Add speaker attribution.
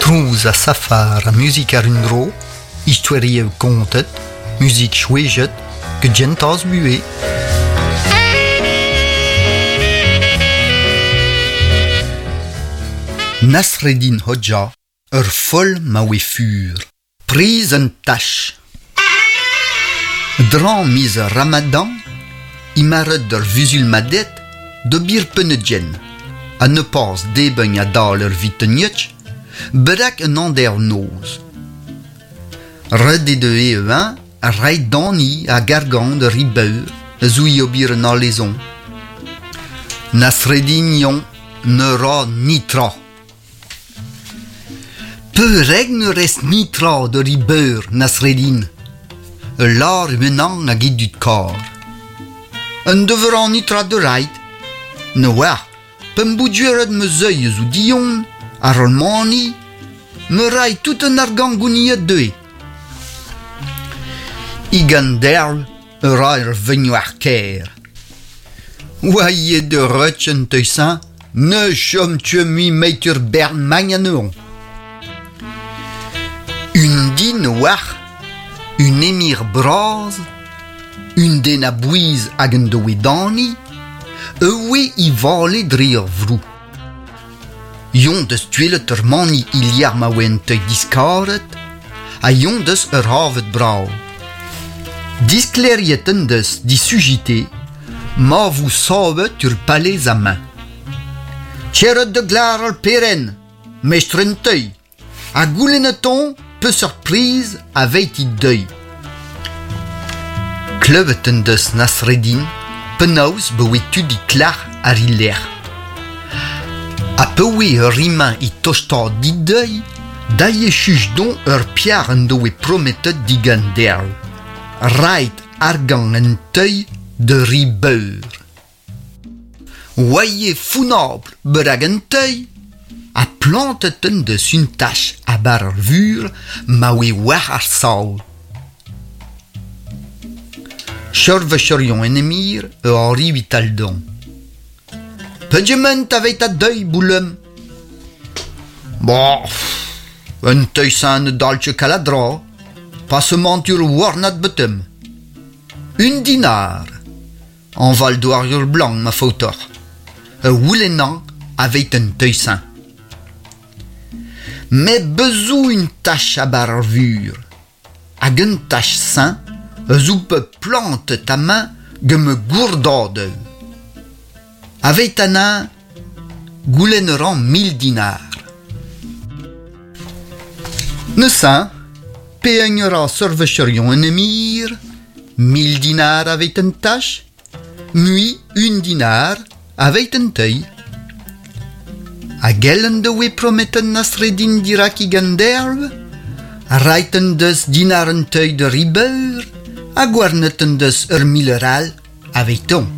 Speaker 1: Trouz a safar a muzik ar undro, historiev kontet, muzik chouejet, que gentaz bué. Nasreddin Hodja, ur foll ma oe fur, priz un tach. Dran miz Ramadan, imaret d'ur vuzulmadet de bir penedjen, a ne pas debeng a dal ur vitenetch, bedak un ander noz. Rede de e1, a rai dani a gargan de ribeur, zoui obir un alezon. Nasreddin yon ne ra ni tra. Peureg ne rest ni tra de ribeur, Nasreddin. Lar menang a git dut kar. Un deveran ni tra de reit. Ne war, pem boudjuret me zeuy zo dion, a rolmani, me rai tout un argan gouniet deue. Igan derl, ra ur vegno ar ker. Oaie de rutsch un teusin, ne chom tu mui meitur bern magnaneon. Un din war, un emir braz, un den a bouiz hag un doe dani, ewe I vale drir vrou. Yon deus tuelet ur mani iliar ma oe un teuy diskaret, a yon deus ur havet brau. Diskleriet un deus disugite, ma vous savet ur palez a main. Tcheret de glar al peren, mestre un teuy, a gouleneton peu surprise avait I deuil. Klevet un deus Nasreddin, penaos bewetu di klar ar iler. A pewe ur rimain I tosta di deuil, da ye chuj don ur piar un doe prometet digan derl. Reit argan un teuil de ribeur. Oaie founable berag un teuil, a plantet un deus un tach a bar ar vur ma oe war ar saoul. Chorvechorion en emir e Henri Vitaldon. Pegement avait a deuil boulem. Un teuysant ne dalche kaladra, passement ur warnat betem. Un dinar, en val d'oar ur blanc ma fautor. E woulenant avait un teuysant. Mais bezou une tâche à bar ar vur, hag un tâche sain, zo pe plante ta main ge me gourdade. Avec ana, gouleneran 1000 dinars. Ne sain, peegnera survecherion un emir, 1000 dinars avec un tâche, mui 1 dinar avec un teuil. A gellen de we prometen Nasreddin dirak I ganderv, a raiten deus dinar un teuil de ribeur, a gwarnet un deus ur mileral avec ton.